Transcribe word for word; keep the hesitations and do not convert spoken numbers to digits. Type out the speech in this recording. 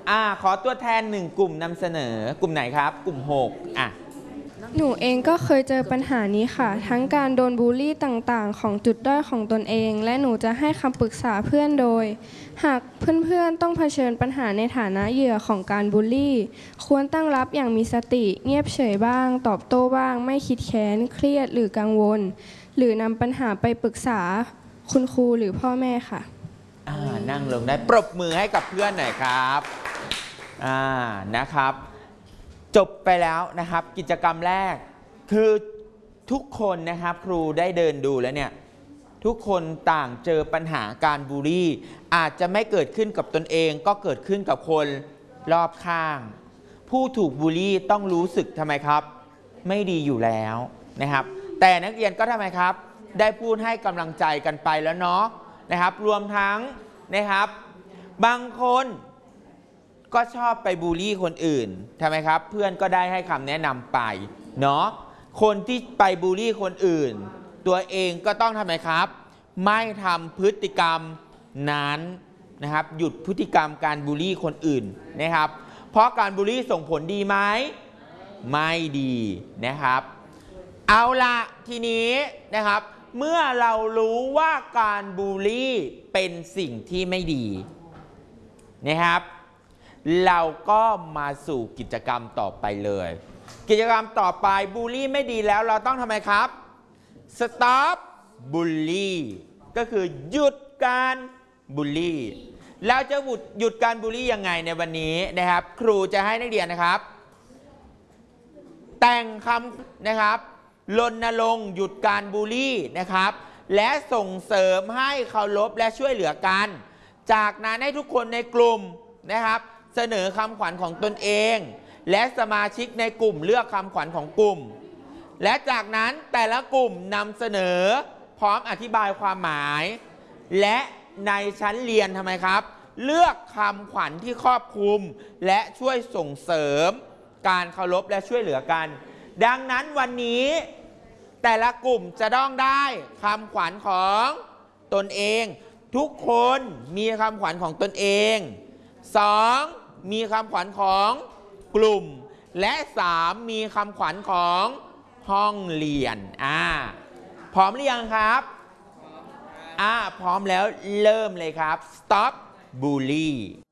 อ่าขอตัวแทนหนึ่งกลุ่มนำเสนอกลุ่มไหนครับกลุ่มหกอ่ะหนูเองก็เคยเจอปัญหานี้ค่ะ ทั้งการโดนบูลลี่ต่างๆของจุดด้อยของตนเอง และหนูจะให้คำปรึกษาเพื่อนโดย หากเพื่อนๆต้องเผชิญปัญหาในฐานะเหยื่อของการบูลลี่ควรตั้งรับอย่างมีสติเงียบเฉยบ้างตอบโต้บ้างไม่คิดแค้นเครียดหรือกังวลหรือนำปัญหาไปปรึกษาคุณครูหรือพ่อแม่ค่ะอ่านั่งลงได้ปรบมือให้กับเพื่อนหน่อยครับอ่านะครับจบไปแล้วนะครับกิจกรรมแรกคือทุกคนนะครับครูได้เดินดูแล้วเนี่ยทุกคนต่างเจอปัญหาการบูลลี่อาจจะไม่เกิดขึ้นกับตนเองก็เกิดขึ้นกับคนรอบข้างผู้ถูกบูลลี่ต้องรู้สึกทำไมครับไม่ดีอยู่แล้วนะครับแต่นักเรียนก็ทำไมครับได้พูดให้กำลังใจกันไปแล้วเนาะนะครับรวมทั้งนะครับบางคนก็ชอบไปบูลลี่คนอื่นทำไมครับเพื่อนก็ได้ให้คำแนะนำไปเนาะคนที่ไปบูลลี่คนอื่นตัวเองก็ต้องทำไมครับไม่ทำพฤติกรรมนั้นนะครับหยุดพฤติกรรมการบูลลี่คนอื่นนะครับเพราะการบูลลี่ส่งผลดีไหมไม่ดีนะครับเอาละทีนี้นะครับเมื่อเรารู้ว่าการบูลลี่เป็นสิ่งที่ไม่ดีนะครับเราก็มาสู่กิจกรรมต่อไปเลยกิจกรรมต่อไปบูลลี่ไม่ดีแล้วเราต้องทำไมครับ stop bully ก็คือหยุดการบูลลี่เราจะหยุดการบูลลี่ยังไงในวันนี้นะครับครูจะให้นักเรียนนะครับแต่งคำนะครับรณรงค์หยุดการบูลลี่นะครับและส่งเสริมให้เคารพและช่วยเหลือกันจากนั้นให้ทุกคนในกลุ่มนะครับเสนอคำขวัญของตนเองและสมาชิกในกลุ่มเลือกคำขวัญของกลุ่มและจากนั้นแต่ละกลุ่มนำเสนอพร้อมอธิบายความหมายและในชั้นเรียนทำไมครับเลือกคำขวัญที่ครอบคลุมและช่วยส่งเสริมการเคารพและช่วยเหลือกันดังนั้นวันนี้แต่ละกลุ่มจะต้องได้คำขวัญของตนเองทุกคนมีคำขวัญของตนเองสองมีคำขวัญของกลุ่มและสามมีคำขวัญของห้องเรียนอ่าพร้อมหรือยังครับอ่าพร้อมแล้วเริ่มเลยครับ stop bully